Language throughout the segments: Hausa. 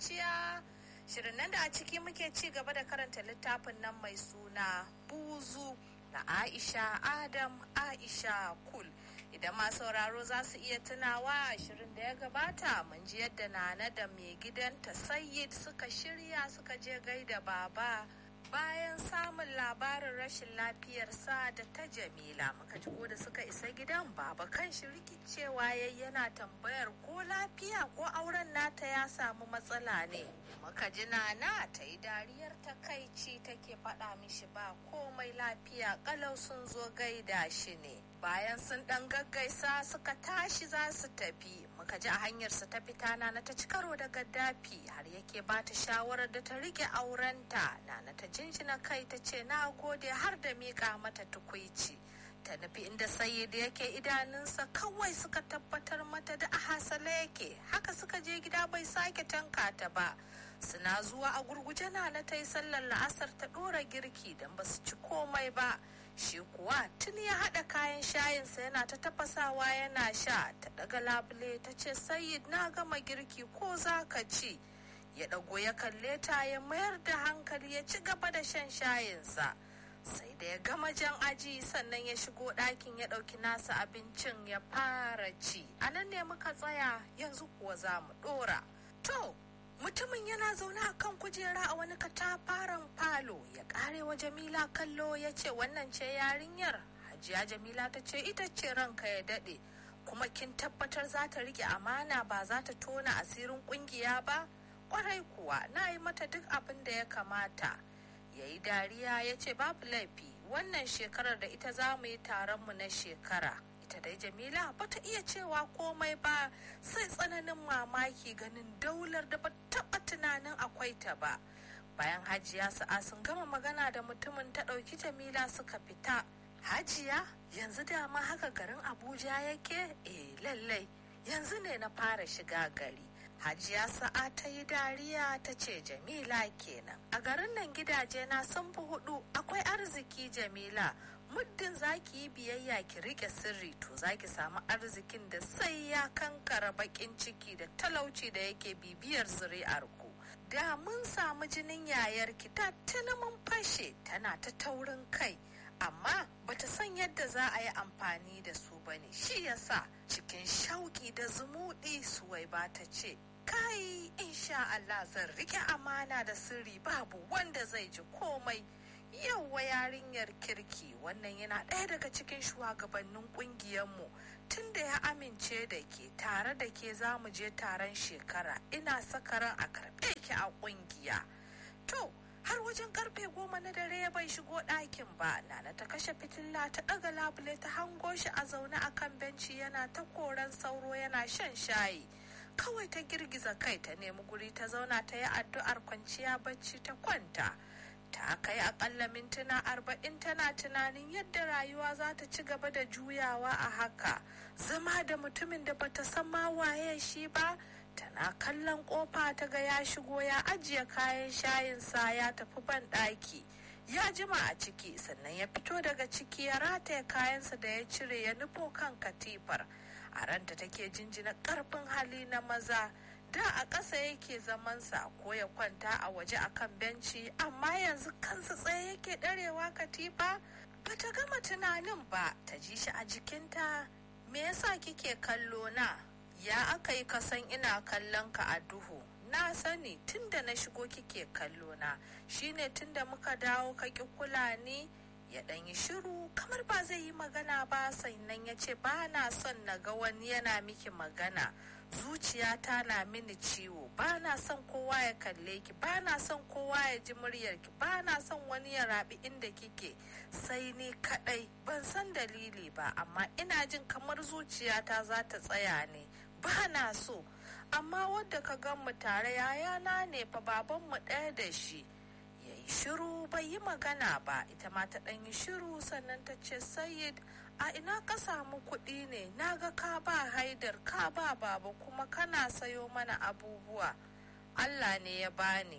zuciya. Shirin nan da a ciki muke ci gaba da karanta littafin nan mai suna Buzu na Aisha Adam Aisha Kul. Idan ma sauraro za su iya tunawa a shirin da ya gabata mun ji yadda Nana da mai gidanta Sayyid suka shirya suka je gaida baba bayan samun labarin rashin lafiyarsa da ta Jamila. Muka ji da suka isa gidan baba kan shi rikicewa yana tambayar ko lafiya ko auren nata ya samu matsala ne. Muka ji Nana ta yi dariyar takaici take faɗa mishi ba komai, lafiya kalau sun zo gaida shi ne. Bayan sun ɗan gaggaisa suka tashi za su tafi. Muka ji a hanyar su ta fita Nana ta ci karo da Gaddafi har yake ba ta shawarar da ta rike aurenta. Nana ta jinjina kai ta ce na gode har da miƙa mata tukuici. Ta nufi inda Sayyid yake, idanunsa kawai suka tabbatar mata da a hasala yake. Haka suka je gida bai sake tanka ta ba. Suna zuwa a gurguje Nana ta yi sallar la'asar ta ɗora girki don ba su ci komai ba. Shi kuwa tun ya haɗa kayan shayinsa yana ta tafasawa yana sha. Ta ɗaga labule ta ce Sayyid na gama girki ko za ka ci? Ya ɗago ya kalle ta ya mayar da hankali ya ci gaba da shan shayinsa. Sai da ya gama jan aji sannan ya shigo ɗakin ya ɗauki nasa abincin ya fara ci. A nan ne muka tsaya, yanzu kuwa za mu ɗora. To, mutumin yana zaune a kan kujera a wani katafaren falo ya ƙare wa Jamila kallo ya ce wannan ce yarinyar? Hajiya Jamila ta ce ita ce ranka ya daɗe. Kuma kin tabbatar za ta riƙe amana ba za ta tona asirin ƙungiya ba? Ƙwarai kuwa na yi mata duk abin da ya kamata. Ya yi dariya ya ce babu laifi, wannan shekarar da ita za mu yi taronmu na shekara. Ita dai Jamila ba ta iya cewa komai ba, sai tsananin mamaki ganin daular da ba taɓa tunanin akwai ta ba. Bayan Hajiya Sa'a sun gama magana da mutumin ta ɗauki Jamila suka fita. Hajiya, yanzu dama haka garin Abuja yake? Lallai, yanzu ne na fara shiga gari. Hajiya Sa'a ta yi dariya ta ce Jamila kenan. A garin nan gidaje na sun fi 4, akwai arziki Jamila. Muddin za ki yi biyayya ki rike sirri to za ki samu arzikin da sai ya kankara bakin ciki da talauci da yake bibiyar zuri'ar ku. Da mun samu jinin yayarki ta tuni mun fashe, tana ta taurin kai, amma bata san yadda za a yi amfani da su bane. Shi yasa cikin shauki da zumuɗi Suwaiba ta ce kai insha Allah zan rike amana da sirri, babu wanda zai ji komai. Yauwa yarinyar kirki, wannan yana ɗaya daga cikin shugabannin ƙungiyarmu. Tun da ya amince da ke, tare da ke za mu je taron shekara, ina saka ran a karɓe ki a ƙungiya. To, har wajen karfe 10 na dare bai shigo ɗakin ba. Nana ta kashe fitila ta ɗaga labule ta hango shi a zaune a kan benci yana ta koran sauro yana shan shayi. Kawai ta girgiza kai ta nemi guri ta zauna ta yi addu'ar kwanciya bacci ta kwanta. Ta kai akalla mintuna 40 tana tunanin yadda rayuwa za ta ci gaba da juyawa a haka. Zama da mutumin da bata san ma waye shi ba. Tana kallon kofa ta ga ya shigo ya ajiye kayan shayinsa ya tafi ban ɗaki. Ya jima a ciki sannan ya fito daga ciki ya rataye kayansa da ya cire ya nufo kan katifar. A ranta take jinjina ƙarfin hali na maza. Da a ƙasa yake zamansa ko ya kwanta a waje akan benci, amma yanzu kansa tsaye yake ɗarewa katifa. Bata gama tunanin ba, ta ji shi a jikinta. Me yasa kike kallo na? Ya aka yi kasan ina kallon ka a duhu? Na sani tunda na shigo kike kallo na, shine tunda muka dawo ka ki kula ni. Ya ɗan yi shiru kamar ba zai yi magana ba, sannan ya ce ba na son na ga wani yana miki magana. Zuciyata na mini ciwo, ba na son kowa ya kalle ki, ba na son kowa ya ji muryarki, ba na son wani ya rabi inda kike, sai ni kadai. Ban san dalili ba, amma ina jin kamar zuciyata za ta tsaya ne. Ba na so, amma wadda ka gan mu tare yayana ne fa, babanmu ɗaya da shi. Ya yi shiru bai yi magana ba. Ita ma ta ɗan yi shiru sannan ta ce Sayyid, a ina ka samu kuɗi ne? Na ga ka ba Haidar, ka ba baba, kuma kana sayo mana abubuwa. Allah ne ya bani.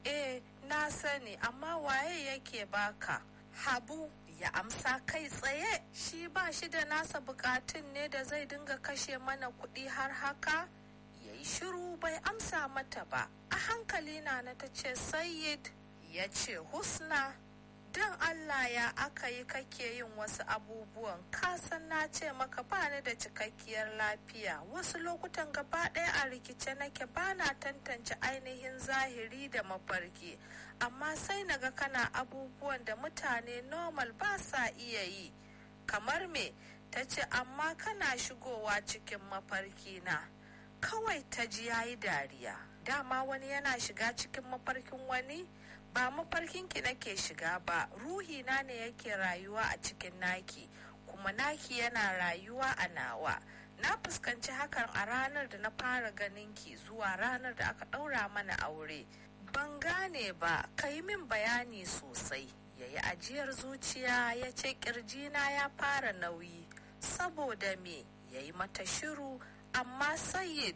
Na sani, amma waye yake baka? Habu ya amsa kai tsaye. Shi ba shi da nasa bukatun ne da zai dinga kashe mana kuɗi har haka? Ya yi shiru bai amsa mata ba. A hankali Nana ta ce Sayyid. Ya ce Husna, don Allah ya aka yi kake yin wasu abubuwan, kasan na ce maka bani da cikakkiyar lafiya, wasu lokutan gaba ɗaya a rikice nake, bana tantance ainihin zahiri da mafarki, amma sai naga kana abubuwan da mutane normal ba sa iya yi. Kamar me? Ta ce amma kana shigowa cikin mafarki na. Kawai ta ji yayi dariya. Dama wani yana shiga cikin mafarkin wani? Ba mafarkinki nake shiga ba, ruhina ne yake rayuwa a cikin naki, kuma naki yana rayuwa a nawa. Na fuskanci hakan a ranar da na fara ganinki zuwa ranar da aka ɗaura mana aure. Ban gane ba, ka yi min bayani sosai. Ya yi ajiyar zuciya ya ce ƙirjina ya fara nauyi. Saboda me? Ya yi mata shiru, amma Sayyid,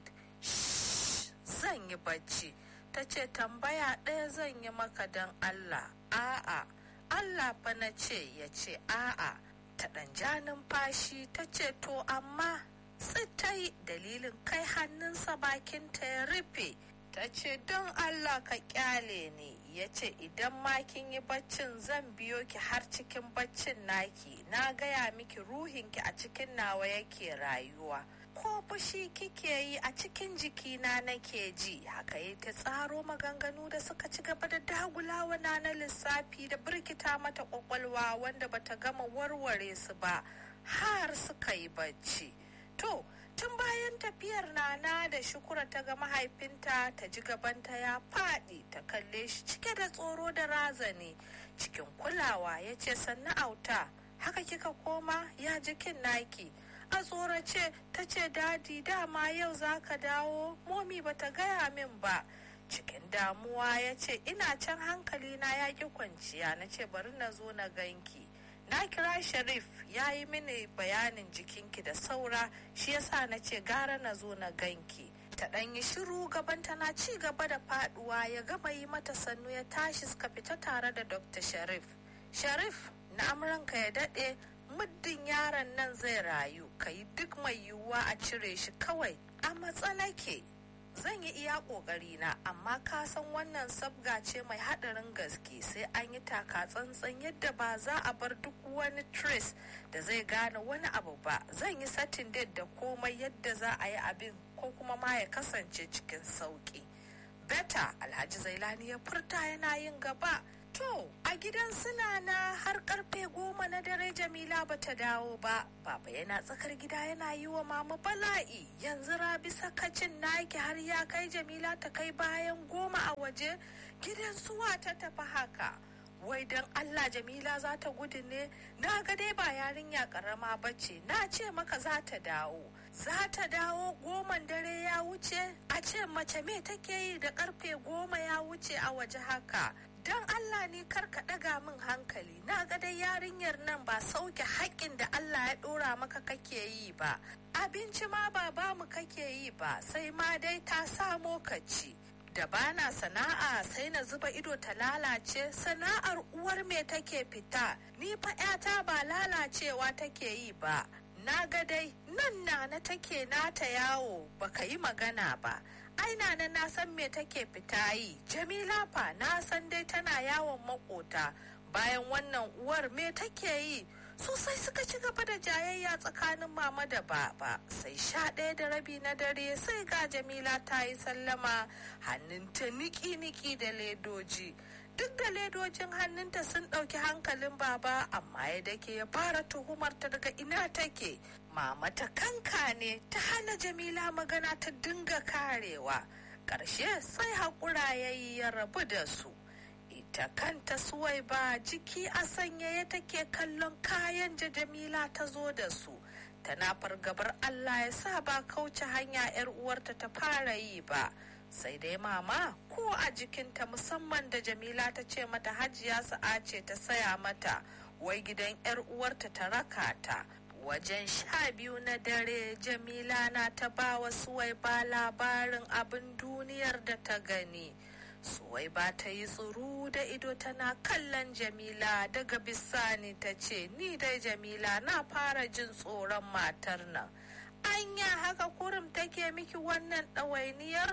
zan yi bacci. Ta ce tambaya ɗaya zan yi maka don Allah. A'a, Allah fa na ce. Ya ce a'a. Ta ɗan ja numfashi ta ce to amma ta yi dalilin kai hannunsa bakinta ya rufe. Ta ce don Allah ka kyale ni. Ya ce idan ma kin yi baccin zan biyo ki har cikin baccin naki. Na gaya miki ruhinki a cikin nawa yake rayuwa. Ko fushi kike yi a cikin jikina nake ji. Haka yi ta tsaro maganganu da suka ci gaba da dagulawa na lissafi da birkita mata kwakwalwa wanda bata gama warware su ba har suka yi bacci. To, tun bayan tafiyar Nana da Shukura ta ga mahaifinta, ta ji gabanta ya faɗi, ta kalle shi cike da tsoro da razani. Cikin kulawa ya ce sannu auta, haka kika koma, ya jikin naki? A tsorace ta ce dadi dama yau za ka dawo, momi bata gaya min ba. Cikin damuwa ya ce ina can hankali na ya ƙi kwanciya. Na ce bari na zo na ganki. Na kira Sharif ya yi mini bayanin jikinki da saura, shi yasa na ce gara na zo na ganki. Ta ɗan yi shiru, gabanta na ci gaba da faɗuwa. Ya gama yi mata sannu ya tashi suka fita tare da Dr. Sharif. Sharif, na amuranka ya daɗe, muddin yaron nan zai rayu, ka yi duk mai yiwuwa a cire shi kawai. A matsa nake, zan yi iya ƙoƙarina, amma ka san wannan sabga ce mai haɗarin gaske, sai an yi taka tsantsan yadda ba za a bar duk wani trace da zai gane wani abu ba. Zan yi satin date da komai yadda za a yi abin ko kuma ma ya kasance cikin sauƙi. Beta, Alhaji Zailani ya furta yana yin gaba. To, a gidan suna na har karfe 10 na dare Jamila bata dawo ba. Baba yana tsakar gida yana yi wa mama bala'i. Yanzu Rabi sakacin naki har ya kai Jamila ta kai bayan 10 a waje. Gidan suwa ta tafi haka. Wai don Allah Jamila za ta gudu ne? Na ga dai ba yarinya karama bace. Na ce maka za ta dawo. Za ta dawo 10 dare ya wuce? A ce mace me take yi da karfe 10 ya wuce a waje haka? Don Allah ni kar ka ɗaga min hankali, na ga dai yarinyar nan ba sauke haƙƙin da Allah ya ɗora maka kake yi ba, abinci ma ba mu kake yi ba, sai ma dai ta samo ka ci. Da bana sana'a sai na zuba ido ta lalace, sana'ar uwar me take fita, ni fa 'yata ba lalacewa take yi ba. Na ga dai nan Nana take nata yawo, baka yi magana ba. Ai Nana na san me take fita yi. Jamila fa na san dai tana yawon makota. Bayan wannan uwar me take yi? Sosai suka ci gaba da jayayya tsakanin mama da baba. Sai 11:30 na dare sai ga Jamila ta yi sallama, hannunta niki-niki da ledoji. Duk da ledojin hannunta sun ɗauki hankalin baba, amma ya dake ya fara tuhumarta daga ina take. Mama ta kanka ne ta hana Jamila magana, ta dinga karewa. Ƙarshe sai haƙura ya yi ya rabu da su. Ita kanta Suwaiba jiki a sanyaye take kallon kayan da Jamila ta zo da su. Tana fargabar Allah ya sa ba kauce hanya 'yar uwarta ta fara yi ba. Sai dai mama ko a jikinta, musamman da Jamila ta ce mata Hajiya Sa'a ce ta saya mata, wai gidan 'yar uwarta ta raka ta. Wajen 12 na dare Jamila na ta ba wa Suwaiba labarin abin duniyar da ta gani. Suwaiba ta yi tsuru da ido tana kallon Jamila, daga bisani ta ce ni dai Jamila na fara jin tsoron matar nan. Anya haka kurum take miki wannan ɗawainiyar?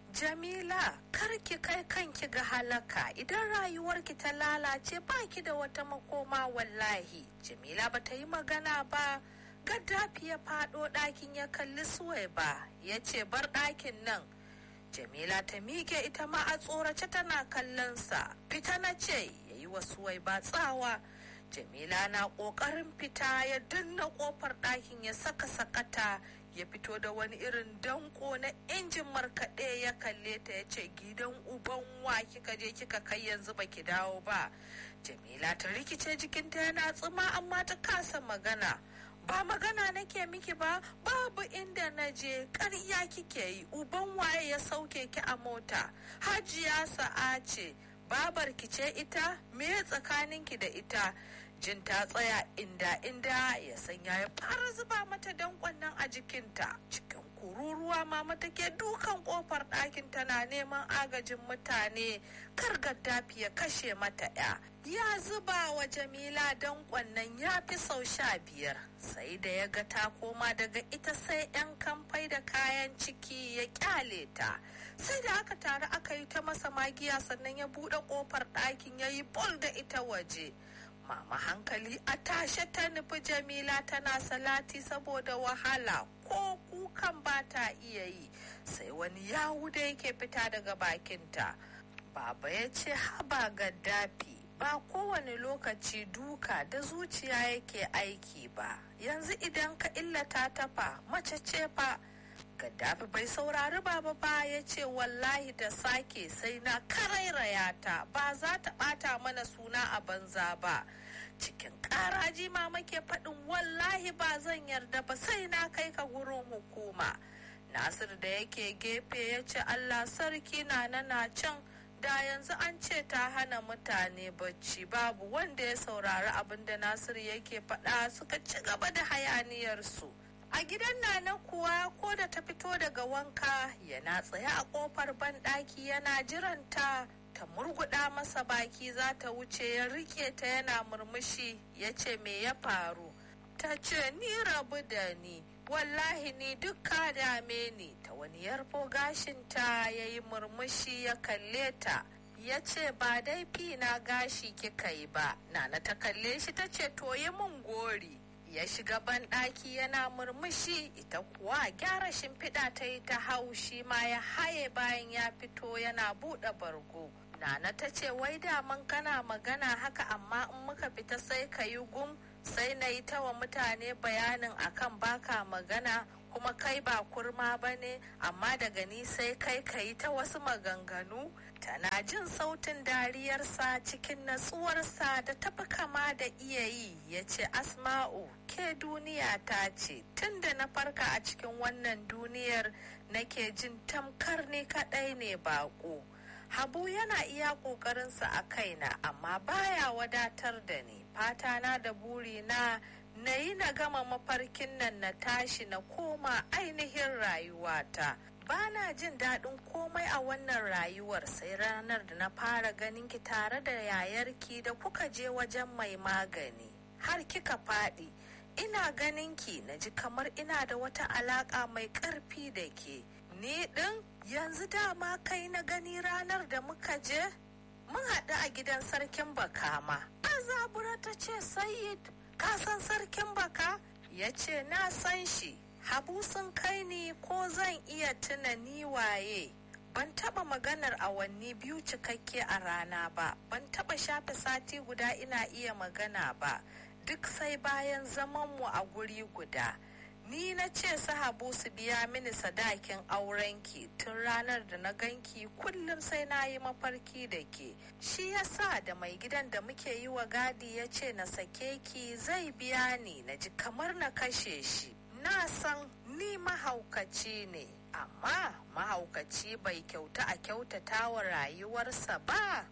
Jamila, kar ki kai kanki ga halaka idan rayuwarki ta lalace baki da wata makoma wallahi. Jamila ba ta yi magana ba. Gaddafi ya faɗo ɗakin ya kalli Suwaiba ya ce bar ɗakin nan. Jamila ta miƙe ita ma a tsorace tana kallonsa. Fita na ce ya yi wa Suwaiba tsawa. Jamila na ƙoƙarin fita ya danna ƙofar ɗakin ya saka sakata. Ya fito da wani irin danko na injin markaɗe ya kalle ta ya ce gidan uban wa kika je kika kai yanzu baki dawo ba. Jamila ta rikice jikinta yana tsuma amma ta kasa magana. Ba magana nake miki ba, babu inda na je, ƙarya kike yi, uban waye ya sauke ki a mota. Hajiya Sa'a ce, babar ki ce ita, me tsakaninki da ita? Jin ta tsaya inda ya sanya ya fara zuba mata dankon nan a jikinta. Cikin kururuwa mama take dukan kofar ɗakin tana neman agajin mutane kar Gaddafi ya kashe mata ya zuba wa Jamila dankon nan ya fi sau 15 sai da ya ga ta koma daga ita sai 'yan kamfai da kayan ciki ya kyale ta. Sai da aka taru aka yi ta masa magiya sannan ya buɗe kofar ɗakin ya yi bol da ita waje. Mama hankali a tashe ta nufi Jamila tana salati saboda wahala ko kukan ba ta iya yi sai wani yawu da yake fita daga bakinta. Baba ya ce haba Gaddafi ba kowane lokaci duka da zuciya yake aiki ba, yanzu idan ka illata ta fa mace ce fa. Gaddafi bai saurari baba ba ya ce wallahi da sake sai na karairaya ta ba za ta bata mana suna a banza ba. Cikin ƙaraji mama ke faɗin wallahi ba zan yarda ba sai na kai ka gurin hukuma. Nasir da yake gefe ya ce Allah sarki na can da yanzu an ce ta hana mutane bacci babu wanda ya saurari abin da Nasir yake faɗa suka ci gaba da hayaniyarsu. A gidan Nana kuwa ko da ta fito daga wanka yana tsaye a ƙofar banɗaki yana jiranta ta murguɗa masa baki za ta wuce ya rike ta yana murmushi ya ce me ya faru. Ta ce ni rabu da ni wallahi ni duk ka dame ni. Ta wani yarfo gashinta ya yi murmushi ya kalle ta ya ce ba dai fi na gashi kika yi ba. Nana ta kalle shi ta ce to yi mun gori. Ya shiga banɗaki yana murmushi ita kuwa gyara shimfiɗa ta yi ta haushi ma ya haye bayan ya fito yana buɗe bargo. Nana ta ce wai daman kana magana haka amma in muka fita sai ka yi gum sai na yi ta wa mutane bayanin akan baka magana kuma kai ba kurma ba ne amma daga ni sai kai ka yi ta wasu maganganu. Tana jin sautin dariyarsa cikin natsuwarsa da tafi kama da iya yi ya ce Asma'u ke duniya ta ce tun da na farka a cikin wannan duniyar nake jin tamkar ni kaɗai ne baƙo. Habu yana iya ƙoƙarinsa a kaina amma baya wadatar da ni. Fatana da burina na yi na gama mafarkin nan na tashi na koma ainihin rayuwata. Bana jin daɗin komai a wannan rayuwar sai ranar da na fara ganin ki tare da yayarki da kuka je wajen mai magani. Har kika faɗi, ina ganin ki na ji kamar ina da wata alaƙa mai ƙarfi da ke. Ni ɗin yanzu dama kai na gani ranar da muka je? Mun haɗu a gidan sarkin baka ma. Azabura ta ce Sayyid, ka san sarkin baka? Ya ce na san shi. Habu sun kai ni ko zan iya tuna ni waye. Ban taba maganar awanni 2 cikakke a rana ba. Ban taba shafe sati guda ina iya magana ba. Duk sai bayan zamanmu a guri guda. Ni na ce su Habu su biya mini sadakin aurenki tun ranar da na ganki kullum sai na yi mafarki da ke. Shi yasa da mai gidan da muke yi wa gadi ya ce na sake ki zai biya ni na ji kamar na kashe shi. Na san ni mahaukaci ne, amma mahaukaci bai kyauta a kyautata wa rayuwarsa ba.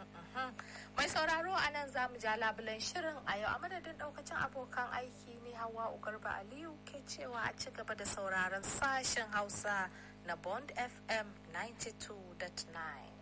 Mai sauraro a nan za mu ja labulen shirin a yau a madadin daukacin abokan aiki ne Hawa Ugarba Aliyu ke cewa a ci gaba da sauraron sashen Hausa na Bond FM 92.9.